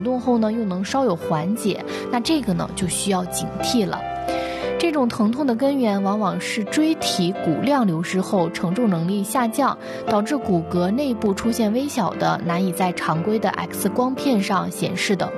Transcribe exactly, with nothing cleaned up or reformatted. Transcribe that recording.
动后呢又能稍有缓解，那这个呢就需要警惕了。这种疼痛的根源往往是椎体骨量流失后承重能力下降，导致骨骼内部出现微小的难以在常规的 X 光片上显示的